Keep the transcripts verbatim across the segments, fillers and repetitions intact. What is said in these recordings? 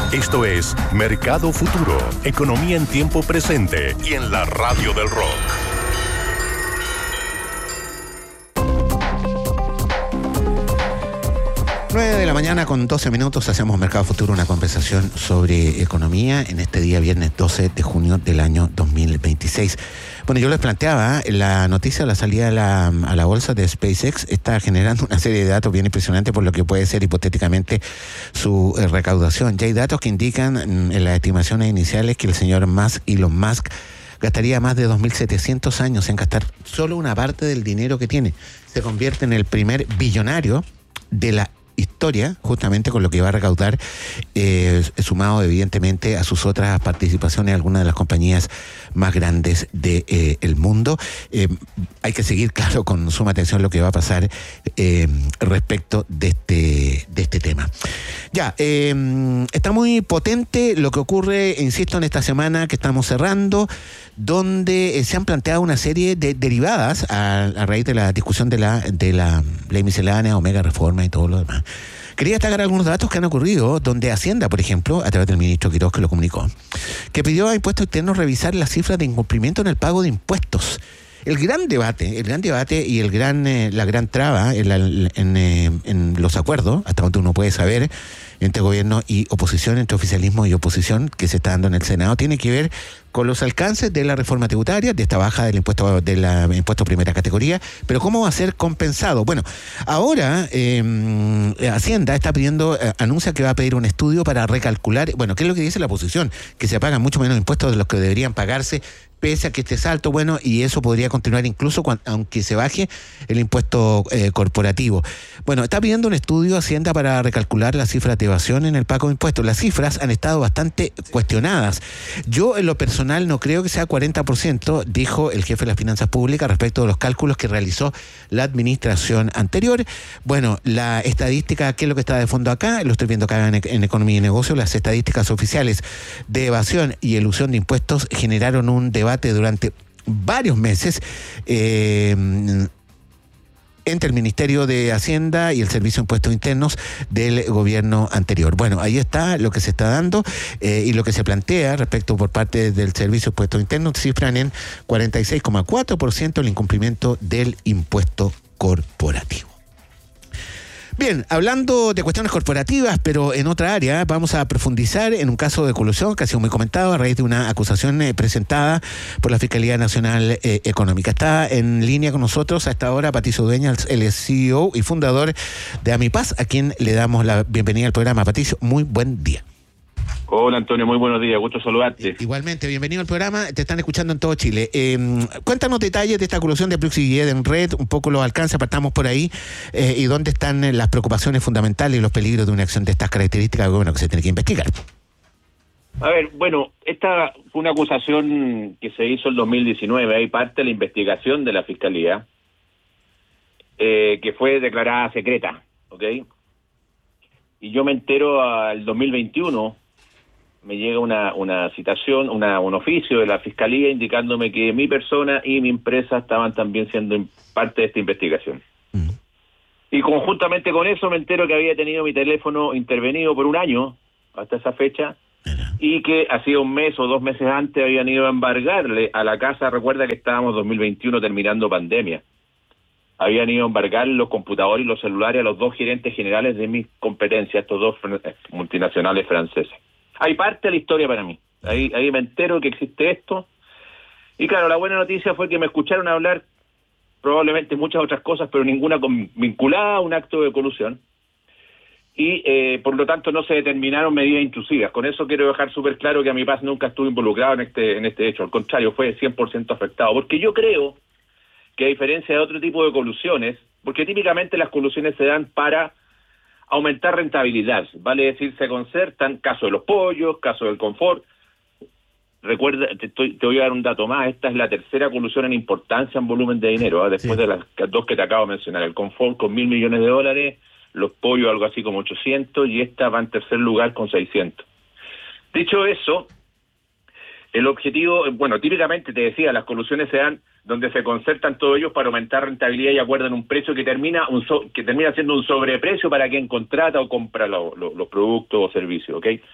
Esto es Mercado Futuro, economía en tiempo presente y en la radio del rock. nueve de la mañana con doce minutos hacemos Mercado Futuro, una conversación sobre economía en este día viernes doce de junio del año dos mil veintiséis. Bueno, yo les planteaba, la noticia de la salida a la, a la bolsa de SpaceX está generando una serie de datos bien impresionantes por lo que puede ser hipotéticamente su eh, recaudación. Ya hay datos que indican mm, en las estimaciones iniciales que el señor Musk, Elon Musk, gastaría más de dos mil setecientos años en gastar solo una parte del dinero que tiene. Se convierte en el primer billonario de la historia, justamente con lo que va a recaudar, eh, sumado evidentemente a sus otras participaciones en algunas de las compañías más grandes del de, eh, mundo. Eh, hay que seguir, claro, con suma atención lo que va a pasar eh, respecto de este, de este tema. Ya, eh, está muy potente lo que ocurre, insisto, en esta semana que estamos cerrando, donde eh, se han planteado una serie de derivadas a, a raíz de la discusión de la, de la ley miscelánea, Omega Reforma y todo lo demás. Quería destacar algunos datos que han ocurrido, donde Hacienda, por ejemplo, a través del ministro Quiroz, que lo comunicó, que pidió a Impuestos Internos revisar las cifras de incumplimiento en el pago de impuestos. El gran debate, el gran debate y el gran, eh, la gran traba en, la, en, eh, en los acuerdos, hasta donde uno puede saber, entre gobierno y oposición, entre oficialismo y oposición, que se está dando en el Senado, tiene que ver con los alcances de la reforma tributaria, de esta baja del impuesto de la impuesto primera categoría, pero cómo va a ser compensado. Bueno, ahora eh, Hacienda está pidiendo, eh, anuncia que va a pedir un estudio para recalcular, bueno, ¿qué es lo que dice la oposición? Que se pagan mucho menos impuestos de los que deberían pagarse, pese a que esté alto, bueno, y eso podría continuar incluso cuando, aunque se baje el impuesto eh, corporativo. Bueno, está pidiendo un estudio Hacienda para recalcular las cifras de evasión en el pago de impuestos. Las cifras han estado bastante cuestionadas. Yo, en lo personal, no creo que sea cuarenta por ciento, dijo el jefe de las finanzas públicas respecto de los cálculos que realizó la administración anterior. Bueno, la estadística, ¿qué es lo que está de fondo acá? Lo estoy viendo acá en, en Economía y Negocio. Las estadísticas oficiales de evasión y elusión de impuestos generaron un debate durante varios meses eh, entre el Ministerio de Hacienda y el Servicio de Impuestos Internos del gobierno anterior. Bueno, ahí está lo que se está dando eh, y lo que se plantea respecto por parte del Servicio de Impuestos Internos, cifran en cuarenta y seis coma cuatro por ciento el incumplimiento del impuesto corporativo. Bien, hablando de cuestiones corporativas, pero en otra área, vamos a profundizar en un caso de colusión que ha sido muy comentado a raíz de una acusación eh, presentada por la Fiscalía Nacional eh, Económica. Está en línea con nosotros a esta hora Patricio Dueña, él es C E O y fundador de Amipaz, a quien le damos la bienvenida al programa. Patricio, muy buen día. Hola Antonio, muy buenos días, gusto saludarte. Igualmente, bienvenido al programa, te están escuchando en todo Chile. Eh, cuéntanos detalles de esta colusión de Brooks y Edenred, un poco los alcances, partamos por ahí, eh, y dónde están las preocupaciones fundamentales y los peligros de una acción de estas características, bueno, que se tiene que investigar. A ver, bueno, esta fue una acusación que se hizo en dos mil diecinueve, hay parte de la investigación de la Fiscalía, eh, que fue declarada secreta, ¿ok? Y yo me entero al dos mil veintiuno, me llega una una citación, una un oficio de la Fiscalía indicándome que mi persona y mi empresa estaban también siendo parte de esta investigación. Uh-huh. Y conjuntamente con eso me entero que había tenido mi teléfono intervenido por un año, hasta esa fecha, uh-huh. y que hacía un mes o dos meses antes habían ido a embargarle a la casa, recuerda que estábamos dos mil veintiuno terminando pandemia, habían ido a embargar los computadores y los celulares a los dos gerentes generales de mis competencias, estos dos multinacionales franceses. Hay parte de la historia para mí. Ahí, ahí me entero que existe esto. Y claro, la buena noticia fue que me escucharon hablar probablemente muchas otras cosas, pero ninguna con, vinculada a un acto de colusión. Y eh, por lo tanto no se determinaron medidas intrusivas. Con eso quiero dejar súper claro que Amipaz nunca estuvo involucrado en este, en este hecho. Al contrario, fue cien por ciento afectado. Porque yo creo que a diferencia de otro tipo de colusiones, porque típicamente las colusiones se dan para aumentar rentabilidad, vale decir, se concertan, caso de los pollos, caso del confort. Recuerda, te, estoy, te voy a dar un dato más, esta es la tercera colusión en importancia en volumen de dinero, ¿eh? después sí. de las dos que te acabo de mencionar, el confort con mil millones de dólares, los pollos algo así como ochocientos, y esta va en tercer lugar con seiscientos. Dicho eso, el objetivo, bueno, típicamente te decía, las colusiones se dan donde se concertan todos ellos para aumentar rentabilidad y acuerdan un precio que termina un so, que termina siendo un sobreprecio para quien contrata o compra lo, lo, los productos o servicios, ¿ok?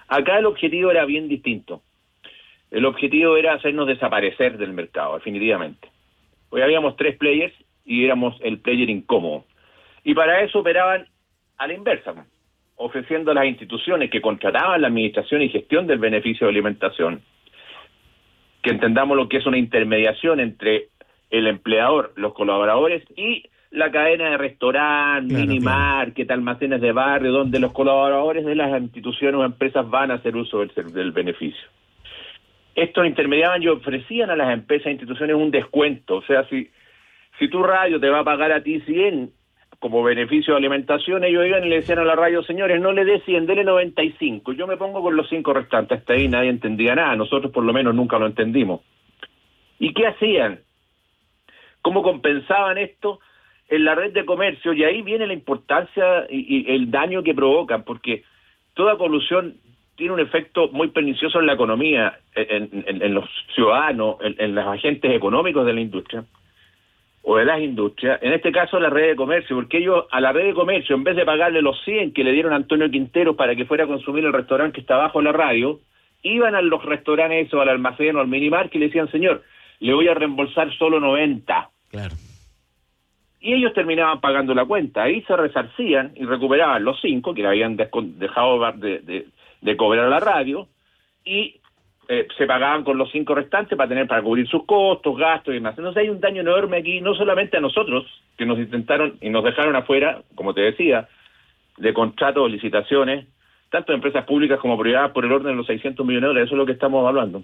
Acá el objetivo era bien distinto. El objetivo era hacernos desaparecer del mercado, definitivamente. Hoy habíamos tres players y éramos el player incómodo. Y para eso operaban a la inversa, ofreciendo a las instituciones que contrataban la administración y gestión del beneficio de alimentación, que entendamos lo que es una intermediación entre el empleador, los colaboradores y la cadena de restaurantes, claro, mini claro. market, almacenes de barrio, donde los colaboradores de las instituciones o empresas van a hacer uso del, del beneficio. Estos intermediaban y ofrecían a las empresas e instituciones un descuento. O sea, si, si tu radio te va a pagar a ti cien como beneficio de alimentación, ellos iban y le decían a la radio, señores, no le dé cien, dele noventa y cinco. Yo me pongo con los cinco restantes. Hasta ahí nadie entendía nada. Nosotros por lo menos nunca lo entendimos. ¿Y qué hacían? ¿Cómo compensaban esto? En la red de comercio, y ahí viene la importancia y, y el daño que provocan, porque toda colusión tiene un efecto muy pernicioso en la economía, en, en, en los ciudadanos, en, en los agentes económicos de la industria, o de las industrias, en este caso la red de comercio, porque ellos a la red de comercio, en vez de pagarle los cien que le dieron a Antonio Quintero para que fuera a consumir el restaurante que está abajo de la radio, iban a los restaurantes o al almacén o al minimar y le decían, señor, le voy a reembolsar solo noventa. Claro. Y ellos terminaban pagando la cuenta. Ahí se resarcían y recuperaban los cinco que le habían dejado de, de, de cobrar a la radio y eh, se pagaban con los cinco restantes para tener para cubrir sus costos, gastos y demás. Entonces hay un daño enorme aquí, no solamente a nosotros, que nos intentaron y nos dejaron afuera, como te decía, de contratos o licitaciones, tanto de empresas públicas como privadas, por el orden de los seiscientos millones de dólares. Eso es lo que estamos evaluando.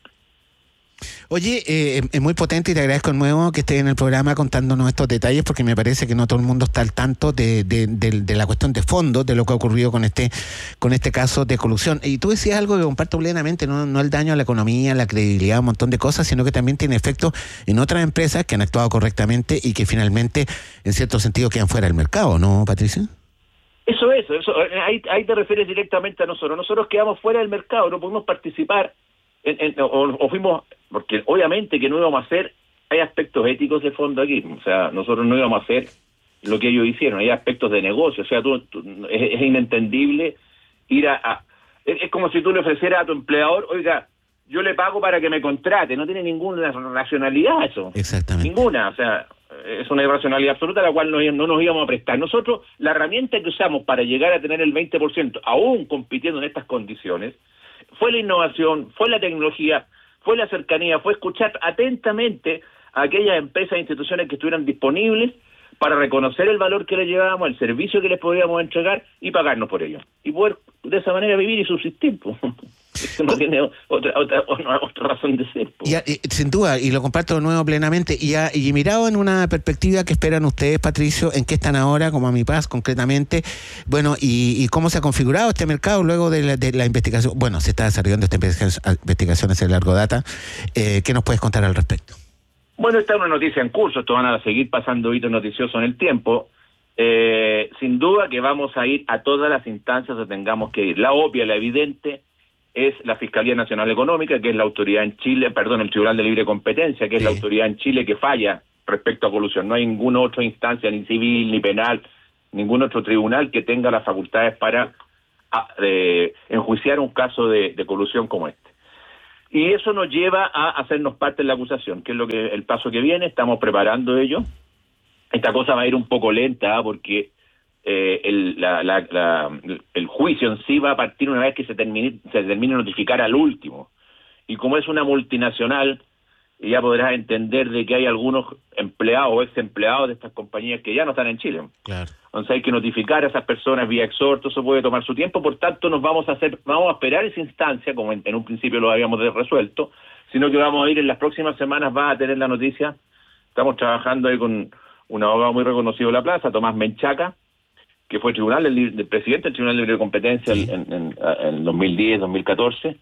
Oye, eh, es muy potente y te agradezco de nuevo que estés en el programa contándonos estos detalles, porque me parece que no todo el mundo está al tanto de, de, de, de la cuestión de fondo, de lo que ha ocurrido con este con este caso de colusión. Y tú decías algo que comparto plenamente, no, no el daño a la economía, la credibilidad, un montón de cosas, sino que también tiene efectos en otras empresas que han actuado correctamente y que finalmente, en cierto sentido, quedan fuera del mercado, ¿no, Patricia? Eso es, eso, ahí, ahí te refieres directamente a nosotros. Nosotros quedamos fuera del mercado, no podemos participar en, en, o, o fuimos, porque obviamente que no íbamos a hacer, hay aspectos éticos de fondo aquí, o sea, nosotros no íbamos a hacer lo que ellos hicieron, hay aspectos de negocio, o sea, tú, tú, es, es inentendible ir a, a es, es como si tú le ofrecieras a tu empleador, oiga, yo le pago para que me contrate, no tiene ninguna racionalidad eso. Exactamente. Ninguna, o sea, es una irracionalidad absoluta a la cual no, no nos íbamos a prestar. Nosotros, la herramienta que usamos para llegar a tener el veinte por ciento, aún compitiendo en estas condiciones, fue la innovación, fue la tecnología, fue la cercanía, fue escuchar atentamente a aquellas empresas e instituciones que estuvieran disponibles para reconocer el valor que les llevábamos, el servicio que les podíamos entregar y pagarnos por ello. Y poder de esa manera vivir y subsistir. Eso no tiene otra, otra, otra, otra razón de ser. Y, y, sin duda, y lo comparto de nuevo plenamente, y, a, y mirado en una perspectiva que esperan ustedes, Patricio, en qué están ahora, como Amipaz concretamente, bueno, y, y cómo se ha configurado este mercado luego de la, de la investigación. Bueno, se está desarrollando esta investigación, investigación hace largo data. Eh, ¿Qué nos puedes contar al respecto? Bueno, esta es una noticia en curso, esto van a seguir pasando hitos noticiosos en el tiempo. Eh, sin duda que vamos a ir a todas las instancias que tengamos que ir. La obvia, la evidente, es la Fiscalía Nacional Económica, que es la autoridad en Chile, perdón, el Tribunal de Libre Competencia, que es sí. la autoridad en Chile que falla respecto a colusión. No hay ninguna otra instancia, ni civil, ni penal, ningún otro tribunal que tenga las facultades para a, eh, enjuiciar un caso de, de colusión como este. Y eso nos lleva a hacernos parte de la acusación, que es lo que el paso que viene. Estamos preparando ello. Esta cosa va a ir un poco lenta, ¿eh? porque eh, el, la, la, la, el juicio en sí va a partir una vez que se termine, se termine de notificar al último. Y como es una multinacional, ya podrás entender de que hay algunos empleados o ex empleados de estas compañías que ya no están en Chile. Claro. Entonces hay que notificar a esas personas vía exhorto, eso puede tomar su tiempo, por tanto nos vamos a hacer, vamos a esperar esa instancia, como en, en un principio lo habíamos resuelto, sino que vamos a ir en las próximas semanas, va a tener la noticia. Estamos trabajando ahí con un abogado muy reconocido de la plaza, Tomás Menchaca, que fue tribunal del, del presidente del Tribunal de Libre Competencia sí. en, en, en dos mil diez, dos mil catorce,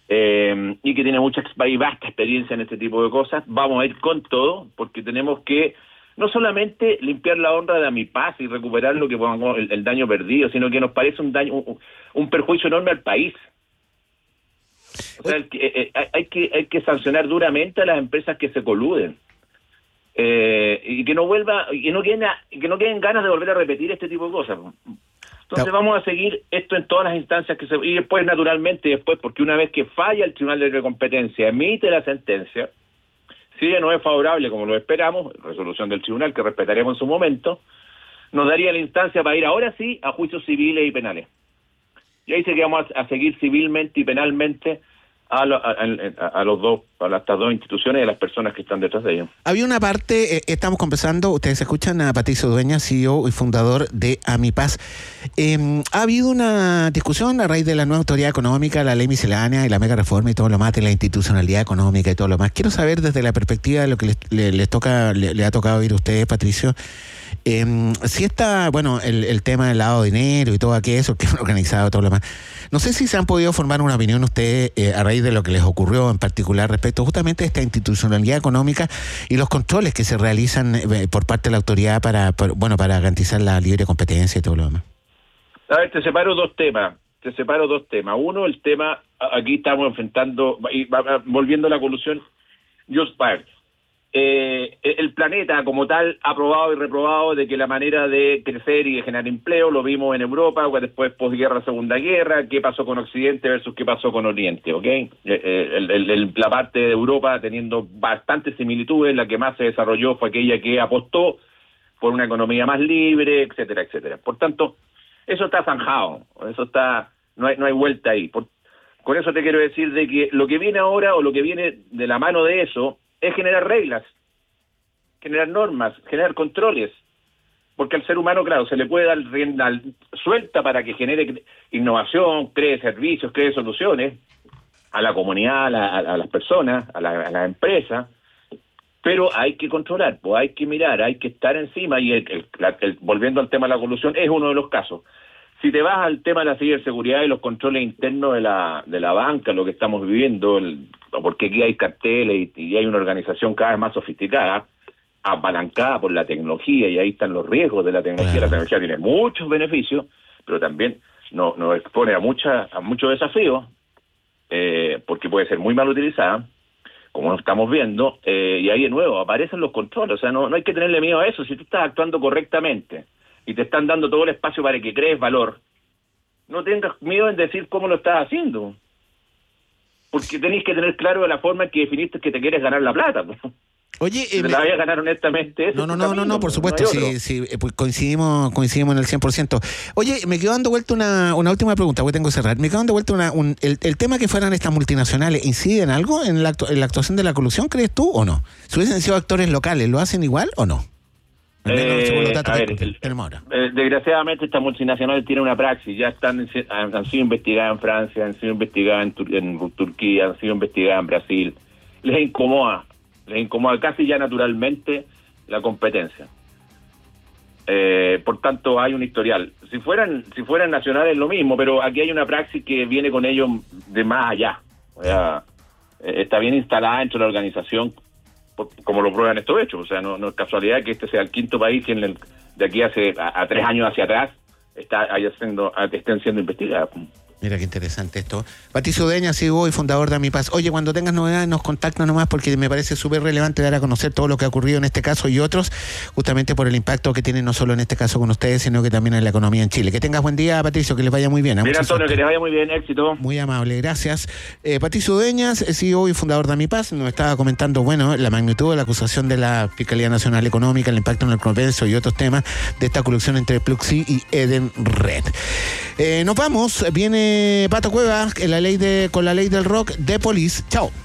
eh, y que tiene mucha y vasta experiencia en este tipo de cosas. Vamos a ir con todo, porque tenemos que no solamente limpiar la honra de Amipaz y recuperar lo que pongamos el, el daño perdido, sino que nos parece un daño, un, un perjuicio enorme al país. O sea, el, eh, eh, hay que hay que sancionar duramente a las empresas que se coluden. Eh, y que no vuelva, y que no queden, que no queden ganas de volver a repetir este tipo de cosas. Entonces no. vamos a seguir esto en todas las instancias que se... Y después, naturalmente, después, porque una vez que falla el Tribunal de Competencia, emite la sentencia, si ella no es favorable como lo esperamos, resolución del tribunal que respetaremos en su momento, nos daría la instancia para ir ahora sí a juicios civiles y penales. Y ahí sí que vamos a, a seguir civilmente y penalmente a, lo, a, a, a los dos, a estas dos instituciones y a las personas que están detrás de ellos. Había una parte, eh, estamos conversando, ustedes escuchan a Patricio Dueñas, C E O y fundador de Amipaz. Eh, ha habido una discusión a raíz de la nueva autoridad económica, la ley miscelánea y la mega reforma y todo lo más, de la institucionalidad económica y todo lo más. Quiero saber desde la perspectiva de lo que les, les, les toca, les, les ha tocado oír a ustedes, Patricio, eh, si está, bueno, el, el tema del lavado de dinero y todo aquello, que es organizado, todo lo más. No sé si se han podido formar una opinión ustedes eh, a raíz de lo que les ocurrió en particular respecto justamente a esta institucionalidad económica y los controles que se realizan eh, por parte de la autoridad para, para, bueno, para garantizar la libre competencia y todo lo demás. A ver, te separo dos temas. Te separo dos temas. Uno, el tema, aquí estamos enfrentando, y volviendo a la colusión, yo, a ver, Eh, el planeta como tal ha probado y reprobado de que la manera de crecer y de generar empleo, lo vimos en Europa, después posguerra, Segunda Guerra, qué pasó con Occidente versus qué pasó con Oriente, ¿ok? Eh, el, el, el, la parte de Europa teniendo bastantes similitudes, la que más se desarrolló fue aquella que apostó por una economía más libre, etcétera, etcétera. Por tanto, eso está zanjado, eso está, no hay, no hay vuelta ahí. Por, con eso te quiero decir de que lo que viene ahora o lo que viene de la mano de eso es generar reglas, generar normas, generar controles, porque al ser humano, claro, se le puede dar rienda suelta para que genere innovación, cree servicios, cree soluciones a la comunidad, a, la, a las personas, a la, a la empresa, pero hay que controlar, pues hay que mirar, hay que estar encima, y el, el, el, el, volviendo al tema de la colusión, es uno de los casos. Si te vas al tema de la ciberseguridad y los controles internos de la de la banca, lo que estamos viviendo, el, porque aquí hay carteles y, y hay una organización cada vez más sofisticada, apalancada por la tecnología, y ahí están los riesgos de la tecnología. Claro. La tecnología tiene muchos beneficios, pero también nos, nos expone a, mucha, a muchos desafíos, eh, porque puede ser muy mal utilizada, como estamos viendo, eh, y ahí de nuevo aparecen los controles. O sea, no, no hay que tenerle miedo a eso. Si tú estás actuando correctamente y te están dando todo el espacio para que crees valor, no tengas miedo en decir cómo lo estás haciendo, porque tenés que tener claro la forma en que definiste que te quieres ganar la plata. Oye, eh, te la vayas a ganar honestamente. No, no, no, camino, no, no, por supuesto, no sí, sí, pues coincidimos, coincidimos en el cien por ciento. Oye, me quedó dando vuelta una, una última pregunta, porque tengo que cerrar. Me quedó dando vuelta una, un, el, el tema que fueran estas multinacionales, ¿incide en algo en la, actu en la actuación de la colusión, crees tú, o no? Si hubiesen sido actores locales, ¿lo hacen igual o no? Eh, a ver, el, eh, desgraciadamente estas multinacionales tienen una praxis, ya están han, han sido investigadas en Francia, han sido investigadas en, Tur en Turquía, han sido investigadas en Brasil. Les incomoda, les incomoda casi ya naturalmente la competencia. Eh, por tanto, hay un historial. Si fueran si fueran nacionales lo mismo, pero aquí hay una praxis que viene con ellos de más allá. O sea, eh, está bien instalada dentro de la organización, como lo prueban estos hechos. O sea, no, no es casualidad que este sea el quinto país que en el, de aquí hace a, a tres años hacia atrás está haciendo, estén siendo investigadas. Mira qué interesante esto. Patricio Dueñas, C E O y fundador de Amipaz. Oye, cuando tengas novedades nos contactas nomás, porque me parece súper relevante dar a conocer todo lo que ha ocurrido en este caso y otros, justamente por el impacto que tiene no solo en este caso con ustedes, sino que también en la economía en Chile. Que tengas buen día, Patricio, que les vaya muy bien. Mira, Antonio, que les vaya muy bien, éxito. Muy amable, gracias. Eh, Patricio Dueñas, C E O y fundador de Amipaz, nos estaba comentando, bueno, la magnitud de la acusación de la Fiscalía Nacional Económica, el impacto en el comercio y otros temas de esta colusión entre Pluxee y Edenred. Eh, nos vamos, viene Pato Cueva, en la ley de, con la ley del rock de Police. Chao.